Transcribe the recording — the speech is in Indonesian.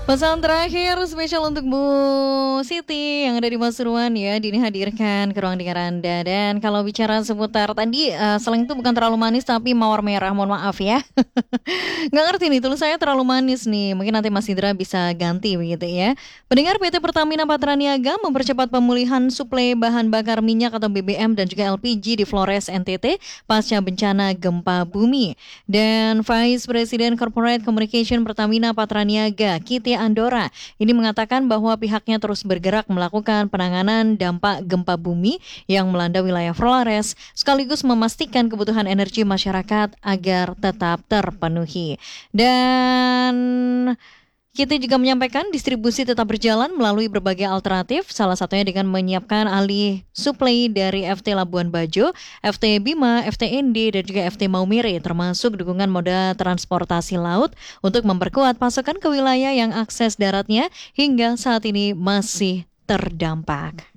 Pesan terakhir spesial untuk Bu Siti yang ada di Pasuruan ya, Dini hadirkan ke ruang dengar Anda. Dan kalau bicara seputar tadi, slang itu bukan terlalu manis tapi mawar merah, mohon maaf ya. Nggak ngerti nih, tulis saya terlalu manis nih. Mungkin nanti Mas Indra bisa ganti begitu ya. Pendengar, PT Pertamina Patraniaga mempercepat pemulihan suplai bahan bakar minyak atau BBM dan juga LPG di Flores NTT pasca bencana gempa bumi. Dan Vice President Corporate Communication Pertamina Patraniaga, Kitty Andora, ini mengatakan bahwa pihaknya terus bergerak melakukan penanganan dampak gempa bumi yang melanda wilayah Flores, sekaligus memastikan kebutuhan energi masyarakat agar tetap terpenuhi. Dan kita juga menyampaikan distribusi tetap berjalan melalui berbagai alternatif, salah satunya dengan menyiapkan alih suplai dari FT Labuan Bajo, FT Bima, FT ND, dan juga FT Maumere, termasuk dukungan moda transportasi laut untuk memperkuat pasokan ke wilayah yang akses daratnya hingga saat ini masih terdampak.